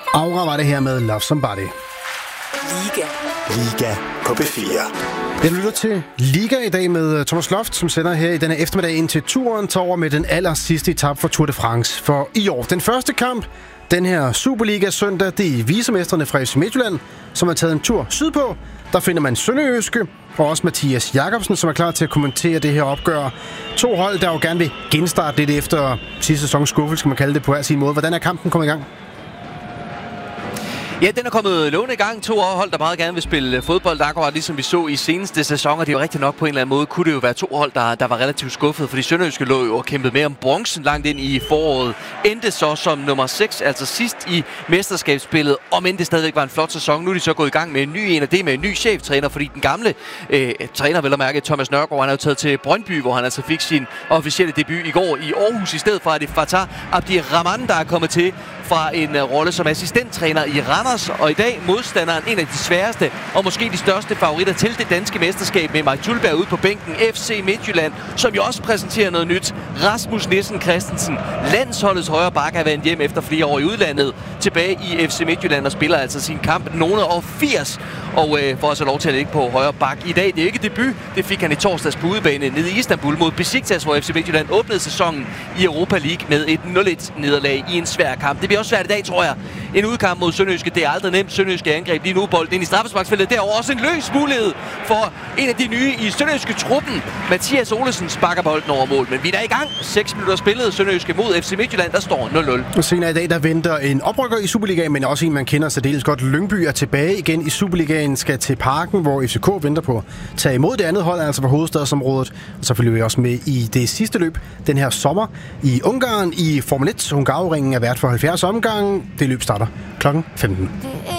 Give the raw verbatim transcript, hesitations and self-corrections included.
Aura var det her med Love Somebody. Liga. Liga på B fire. Jeg lytter til Liga i dag med Thomas Loft, som sender her i denne eftermiddag ind til turen, tager over med den aller sidste etape for Tour de France for i år. Den første kamp, den her Superliga søndag, det er vicemestrene fra F C Midtjylland, som har taget en tur sydpå. Der finder man Sønderjyske og også Mathias Jakobsen, som er klar til at kommentere det her opgør. To hold, der jo gerne vil genstarte lidt efter sidste sæsons skuffelse, skal man kalde det på hver sin måde. Hvordan er kampen kommet i gang? Ja, den er kommet lovende i gang. To hold, der meget gerne vil spille fodbold, akkurat ligesom vi så i seneste sæson. Og det er jo rigtig nok på en eller anden måde, kunne det jo være to hold, der, der var relativt skuffet. Fordi Sønderjyske lå jo og kæmpede med om bronzen langt ind i foråret. Endte så som nummer seks, altså sidst i mesterskabsspillet. Om end det stadigvæk var en flot sæson. Nu er de så gået i gang med en ny en, og det med en ny cheftræner. Fordi den gamle øh, træner, vel at mærke, Thomas Nørgaard, han er jo taget til Brøndby, hvor han altså fik sin officielle debut i går i Aarhus. I stedet for, at det er Fatah Abdirahman, der er kommet til fra en uh, rolle som assistenttræner i Randers, og i dag modstanderen en af de sværeste og måske de største favoritter til det danske mesterskab med Mike Tulberg ude på bænken, F C Midtjylland, som jo også præsenterer noget nyt. Rasmus Nissen Christensen, landsholdets højre back, er vendt hjem efter flere år i udlandet, tilbage i F C Midtjylland og spiller altså sin kamp nogen og firs, og øh, får altså lov til at ligge på højre back i dag. Det er ikke debut, det fik han i torsdags på udebane nede i Istanbul mod Besiktas, hvor F C Midtjylland åbnede sæsonen i Europa League med et nul et nederlag i en svær kamp. Det bliver også svært i dag, tror jeg. En udkamp mod Sønderjyske, det er aldrig nemt. Sønderjyske angreb lige nu, bolden ind i straffesparksfeltet. Derovre også en løs mulighed for en af de nye i Sønderjyske truppen. Mathias Olesen sparker bolden over mål, men vi er der i gang. seks minutter spillet Sønderjyske mod F C Midtjylland, der står nul nul. Og senere i dag, der venter en oprykker i Superligaen, men også en, man kender særdeles godt. Lyngby er tilbage igen i Superligaen, skal til Parken, hvor F C K venter på at tage imod det andet hold, altså fra hovedstadsområdet. Og så følger vi også med i det sidste løb den her sommer i Ungarn i Formel et. Hungaroringen er vært for halvfjerds omgange. Det løb starter klokken femten.